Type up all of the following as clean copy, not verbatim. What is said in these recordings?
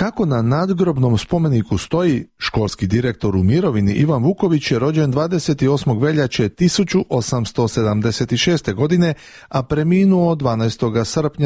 Kako na nadgrobnom spomeniku stoji, školski direktor u mirovini Ivan Vuković je rođen 28. veljače 1876. godine, a preminuo 12. srpnja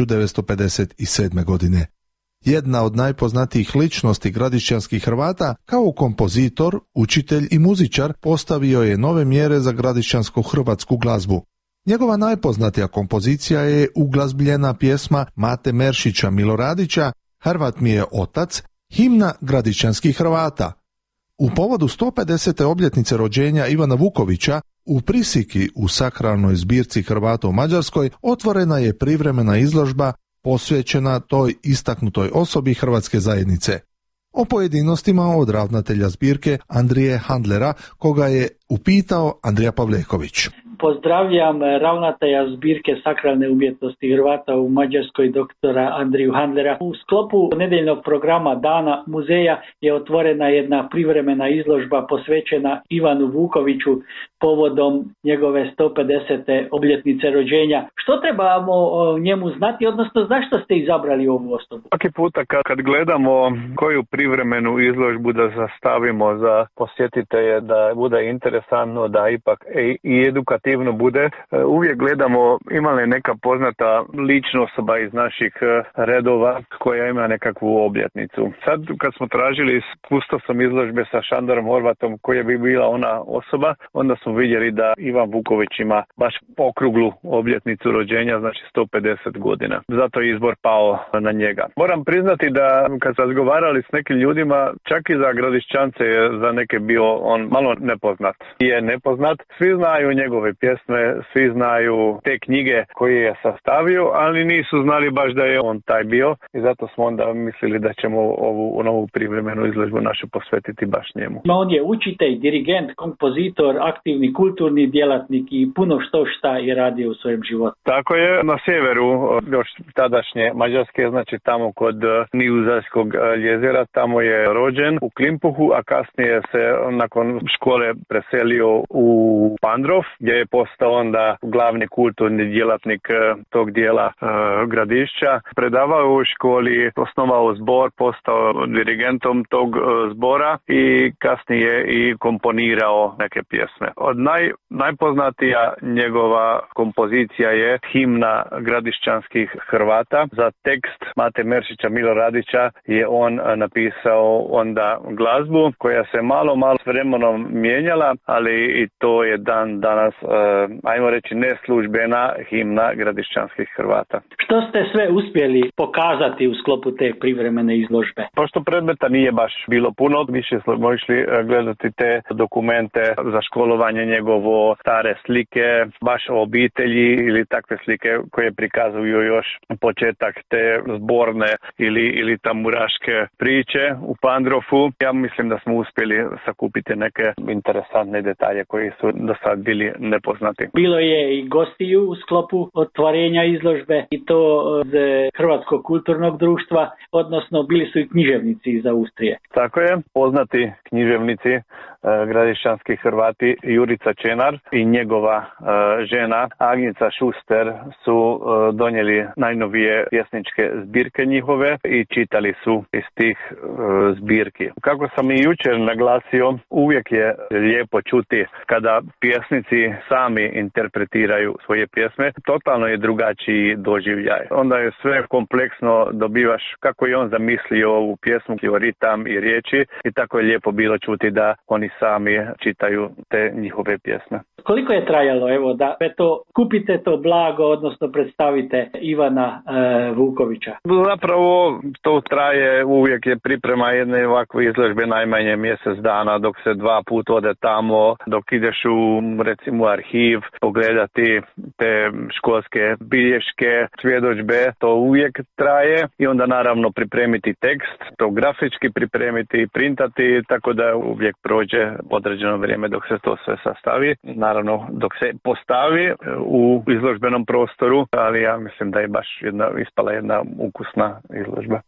1957. godine. Jedna od najpoznatijih ličnosti gradišćanskih Hrvata, kao kompozitor, učitelj i muzičar, postavio je nove mjere za gradišćansko-hrvatsku glazbu. Njegova najpoznatija kompozicija je uglazbljena pjesma Mate Meršića Miloradića Hrvat mi je otac, himna gradišćanskih Hrvata. U povodu 150. obljetnice rođenja Ivana Vukovića u Prisiki u sakralnoj zbirci Hrvata u Mađarskoj otvorena je privremena izložba posvećena toj istaknutoj osobi hrvatske zajednice. O pojedinostima od ravnatelja zbirke Andrije Handlera, koga je upitao Andrija Pavleković. Pozdravljam ravnatelja zbirke sakralne umjetnosti Hrvata u Mađarskoj, doktora Andriju Handlera. U sklopu nedeljnog programa Dana muzeja je otvorena jedna privremena izložba posvećena Ivanu Vukoviću povodom njegove 150. obljetnice rođenja. Što trebamo o njemu znati, odnosno zašto ste izabrali ovu osobu? Svaki puta kad gledamo koju privremenu izložbu da sastavimo za posjetitelje, da bude interesantno, da ipak i edukativno bude, uvijek gledamo ima li neka poznata lična osoba iz naših redova koja ima nekakvu obljetnicu. Sad kad smo tražili kustosom izložbe sa Šandorom Horvatom koja bi bila ona osoba, onda smo vidjeli da Ivan Vuković ima baš okruglu obljetnicu rođenja, znači 150 godina. Zato je izbor pao na njega. Moram priznati da kad smo razgovarali s nekim ljudima, čak i za Gradišćance je za neke bio on malo nepoznat. Je nepoznat, svi znaju njegove pjesme, svi znaju te knjige koje je sastavio, ali nisu znali baš da je on taj bio i zato smo onda mislili da ćemo ovu novu privremenu izložbu našu posvetiti baš njemu. On je učitelj, dirigent, kompozitor, aktivni kulturni djelatnik i puno šta je radio u svojem životu. Tako je, na sjeveru još tadašnje Mađarske, znači tamo kod Nijuzarskog jezera, tamo je rođen u Klimpuhu, a kasnije se nakon škole preselio u Pandrov, gdje je postao onda glavni kulturni djelatnik tog dijela Gradišća. Predavao u školi, osnovao zbor, postao dirigentom tog zbora i kasnije i komponirao neke pjesme. Od najpoznatija njegova kompozicija je himna gradišćanskih Hrvata. Za tekst Mate Meršića Miloradića je on napisao onda glazbu koja se malo s vremenom mijenjala, ali i to je danas, ajmo reći, neslužbena himna gradišćanskih Hrvata. Što ste sve uspjeli pokazati u sklopu te privremene izložbe? Pošto predmeta nije baš bilo puno, više smo išli gledati te dokumente za školovanje njegovo, stare slike, baš o obitelji ili takve slike koje prikazuju još početak te zborne ili tamburaške priče u Pandrofu. Ja mislim da smo uspjeli sakupiti neke interesantne detalje koji su do sad bili nepoznati. Bilo je i gostiju u sklopu otvorenja izložbe i to od Hrvatskog kulturnog društva, odnosno bili su i književnici iz Austrije. Tako je, poznati književnici gradišćanski Hrvati Jurica Čenar i njegova žena Agnica Šuster su donijeli najnovije pjesničke zbirke njihove i čitali su iz tih zbirki. Kako sam i jučer naglasio, uvijek je lijepo čuti kada pjesnici sami interpretiraju svoje pjesme. Totalno je drugačiji doživljaj. Onda je sve kompleksno, dobivaš kako je on zamislio ovu pjesmu, ritam i riječi i tako je lijepo bilo čuti da oni sami čitaju te njihove pjesme. Koliko je trajalo da kupite to blago, odnosno predstavite Ivana Vukovića? Zapravo to traje, uvijek je priprema jedne ovakve izložbe najmanje mjesec dana, dok se 2 puta ode tamo, dok ideš u recimo arhiv, pogledati te školske bilješke, svjedodžbe, to uvijek traje i onda naravno pripremiti tekst, to grafički pripremiti i printati, tako da uvijek prođe određeno vrijeme dok se to sve sastavi. Naravno dok se postavi u izložbenom prostoru, ali ja mislim da je baš ispala jedna ukusna izložba.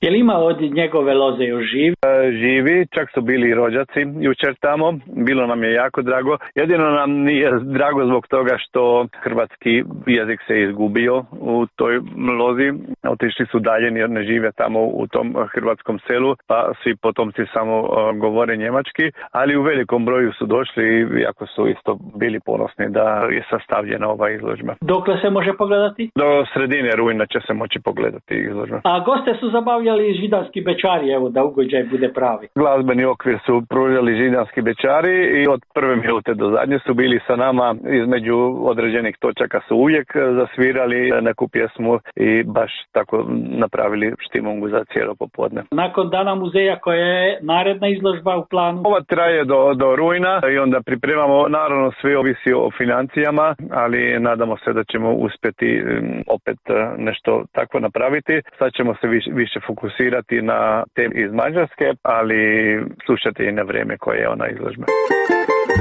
Je li ima od njegove loze još živi? Živi, čak su bili i rođaci jučer tamo, bilo nam je jako drago. Jedino nam nije drago zbog toga što hrvatski jezik se izgubio u toj lozi. Otišli su dalje jer ne žive tamo u tom hrvatskom selu, pa svi potomci samo govore njemački, ali u velikom broju su došli i jako su isto bili ponosni da je sastavljena ova izložba. Dokle se može pogledati? Do sredine rujna će se moći pogledati izložba. A goste su zabavljali židanski bečari, evo da ugođaj bude pravi. Glazbeni okvir su pružali židanski bečari i od prve minute do zadnje su bili sa nama, između određenih točaka su uvijek zasvirali neku pjesmu i baš tako napravili štimungu za cijelo popodne. Nakon dana muzeja, koja je naredna izložba u planu? Ova traje do rujna i onda pripremamo, naravno sve ovisi o financijama, ali nadamo se da ćemo uspjeti opet nešto tako napraviti. Sad ćemo se više fokusirati na teme iz Mađarske, ali slušati i na vrijeme koje je ona izložba.